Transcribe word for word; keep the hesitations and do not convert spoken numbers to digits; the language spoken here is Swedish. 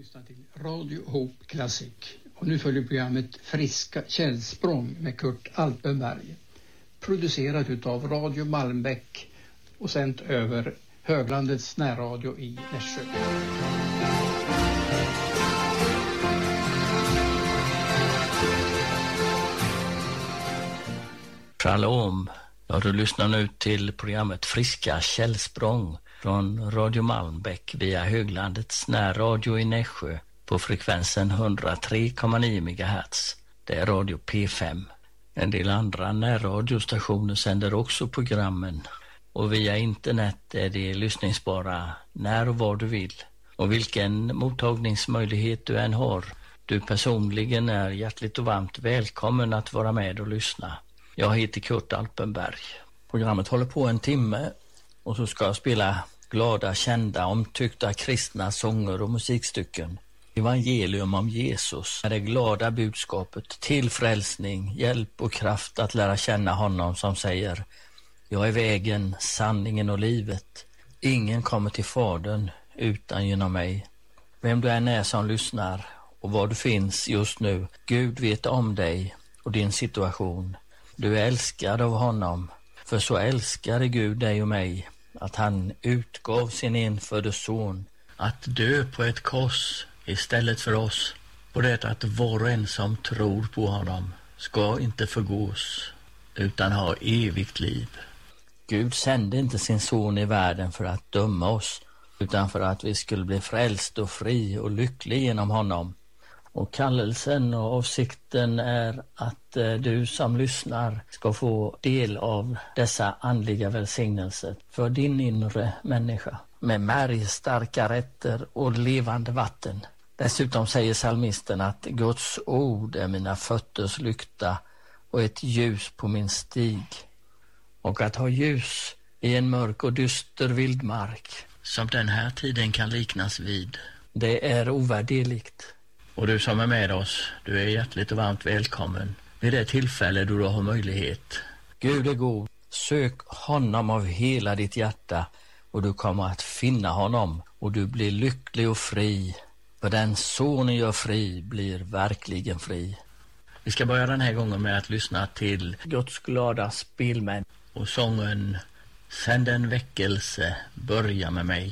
lyssnar till Radio Hope Classic. Och nu följer programmet Friska källsprång med Kurt Alpenberg. Producerat utav Radio Malmbäck och sänt över Höglandets närradio i Nässjö. Shalom! Ja, du lyssnar nu till programmet Friska källsprång från Radio Malmbäck via Höglandets närradio i Nässjö på frekvensen hundratre komma nio megahertz. Det är Radio P fem. En del andra närradiostationer sänder också programmen och via internet är det lyssningsbara när och var du vill. Och vilken mottagningsmöjlighet du än har, du personligen är hjärtligt och varmt välkommen att vara med och lyssna. Jag heter Kurt Alpenberg. Programmet håller på en timme och så ska jag spela glada, kända, omtyckta kristna sånger och musikstycken. Evangelium om Jesus är det glada budskapet till frälsning, hjälp och kraft att lära känna honom som säger: jag är vägen, sanningen och livet. Ingen kommer till Fadern utan genom mig. Vem du än är som lyssnar och var du finns just nu, Gud vet om dig och din situation. Du är älskad av honom, för så älskade Gud dig och mig att han utgav sin enfödde son att dö på ett kors istället för oss, och det att var och en som tror på honom ska inte förgås utan ha evigt liv. Gud sände inte sin son i världen för att döma oss, utan för att vi skulle bli frälst och fri och lycklig genom honom. Och kallelsen och avsikten är att eh, du som lyssnar ska få del av dessa andliga välsignelser för din inre människa med märg, starka rätter och levande vatten. Dessutom säger psalmisten att Guds ord är mina fötters lykta och ett ljus på min stig. Och att ha ljus i en mörk och dyster vildmark, som den här tiden kan liknas vid, det är ovärderligt. Och du som är med oss, du är hjärtligt och varmt välkommen vid det tillfälle då du har möjlighet. Gud är god, sök honom av hela ditt hjärta och du kommer att finna honom och du blir lycklig och fri. För den sonen gör fri blir verkligen fri. Vi ska börja den här gången med att lyssna till Guds glada spelmän och sången Sänd en väckelse, börja med mig.